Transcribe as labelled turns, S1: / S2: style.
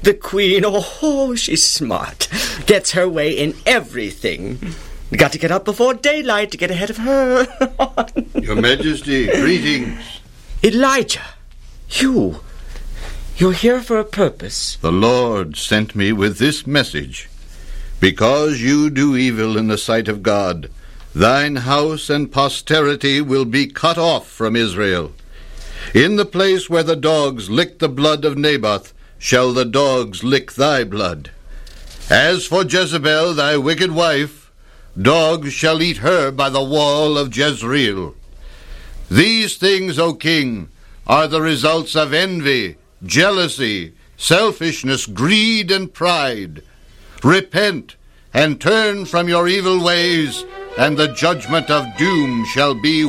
S1: The queen, oh, she's smart. Gets her way in everything. Got to get up before daylight to get ahead of her.
S2: Your Majesty, greetings.
S1: Elijah, you're here for a purpose.
S2: The Lord sent me with this message. Because you do evil in the sight of God, thine house and posterity will be cut off from Israel. In the place where the dogs licked the blood of Naboth, shall the dogs lick thy blood. As for Jezebel, thy wicked wife, dogs shall eat her by the wall of Jezreel. These things, O king, are the results of envy, jealousy, selfishness, greed, and pride. Repent and turn from your evil ways, and the judgment of doom shall be